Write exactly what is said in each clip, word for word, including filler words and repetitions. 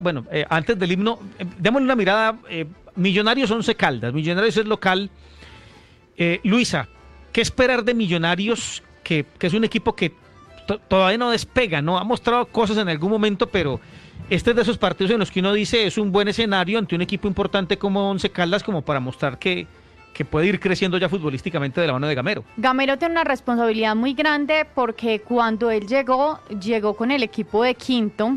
Bueno, eh, antes del himno, eh, démosle una mirada. eh, Millonarios Once Caldas, Millonarios es local. Eh, Luisa, ¿qué esperar de Millonarios? Que, que es un equipo que to- todavía no despega, ¿no? Ha mostrado cosas en algún momento, pero este es de esos partidos en los que uno dice es un buen escenario ante un equipo importante como Once Caldas, como para mostrar que, que puede ir creciendo ya futbolísticamente de la mano de Gamero. Gamero tiene una responsabilidad muy grande porque cuando él llegó, llegó con el equipo de quinto.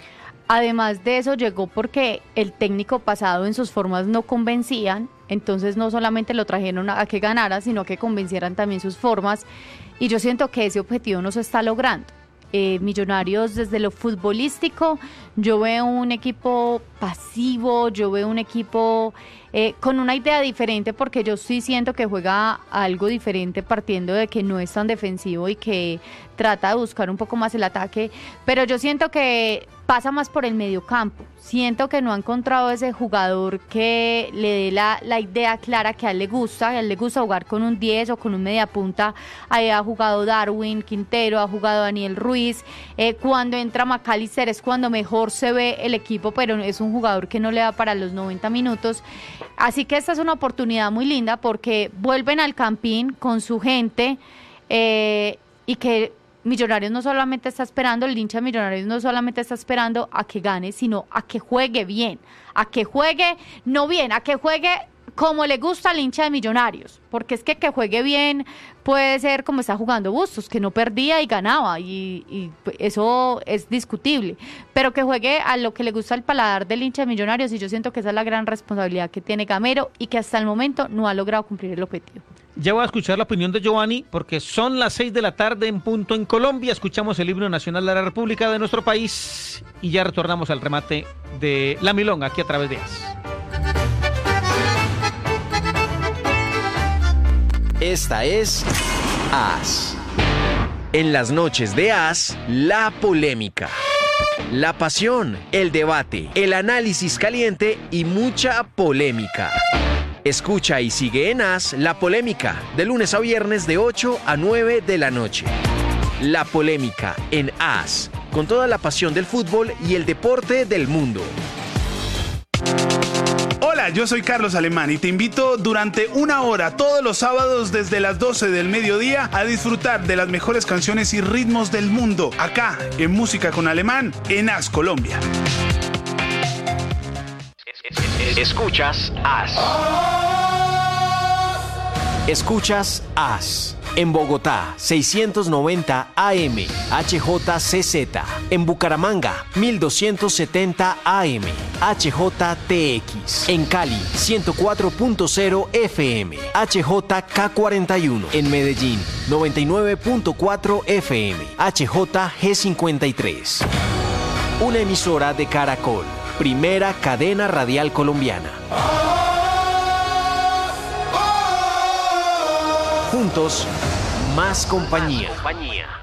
Además de eso, llegó porque el técnico pasado en sus formas no convencían, entonces no solamente lo trajeron a, a que ganara, sino a que convencieran también sus formas, y yo siento que ese objetivo no se está logrando. Eh, Millonarios desde lo futbolístico, yo veo un equipo pasivo, yo veo un equipo eh, con una idea diferente, porque yo sí siento que juega algo diferente partiendo de que no es tan defensivo y que trata de buscar un poco más el ataque, pero yo siento que pasa más por el mediocampo. Siento que no ha encontrado ese jugador que le dé la, la idea clara que a él le gusta. A él le gusta jugar con un diez o con un mediapunta. Ahí ha jugado Darwin Quintero, ha jugado Daniel Ruiz. Eh, cuando entra McAllister es cuando mejor se ve el equipo, pero es un jugador que no le da para los noventa minutos. Así que esta es una oportunidad muy linda porque vuelven al Campín con su gente eh, y que Millonarios no solamente está esperando, el hincha de Millonarios no solamente está esperando a que gane, sino a que juegue bien, a que juegue, no bien, a que juegue como le gusta al hincha de Millonarios, porque es que que juegue bien puede ser como está jugando Bustos, que no perdía y ganaba, y, y eso es discutible, pero que juegue a lo que le gusta el paladar del hincha de Millonarios, y yo siento que esa es la gran responsabilidad que tiene Gamero y que hasta el momento no ha logrado cumplir el objetivo. Ya voy a escuchar la opinión de Giovanni, porque son las seis de la tarde en punto en Colombia. Escuchamos el himno nacional de la República de nuestro país y ya retornamos al remate de La Milonga aquí a través de A S. Esta es A S. En las noches de A S, la polémica, la pasión, el debate, el análisis caliente y mucha polémica. Escucha y sigue en A S La Polémica, de lunes a viernes de ocho a nueve de la noche. La Polémica en A S, con toda la pasión del fútbol y el deporte del mundo. Hola, yo soy Carlos Alemán y te invito durante una hora todos los sábados desde las doce del mediodía a disfrutar de las mejores canciones y ritmos del mundo, acá en Música con Alemán, en A S Colombia. Escuchas A S. Escuchas A S. En Bogotá, seiscientos noventa A M, H J C Z. En Bucaramanga, mil doscientos setenta A M, H J T X. En Cali, ciento cuatro punto cero F M, H J K cuarenta y uno. En Medellín, noventa y nueve punto cuatro F M, H J G cincuenta y tres. Una emisora de Caracol, primera cadena radial colombiana. Juntos, más compañía.